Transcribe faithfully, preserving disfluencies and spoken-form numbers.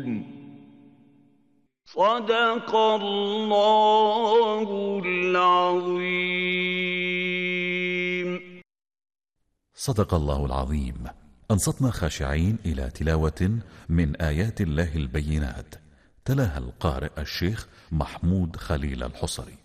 صدق الله العظيم. صدق الله العظيم. أنصتنا خاشعين إلى تلاوة من آيات الله البينات، تلاها القارئ الشيخ محمود خليل الحصري.